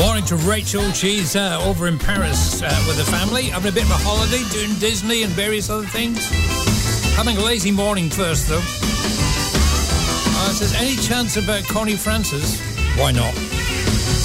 Morning to Rachel. She's over in Paris with the family, having a bit of a holiday, doing Disney and various other things. Having a lazy morning first, though. Says, any chance about Connie Francis? Why not?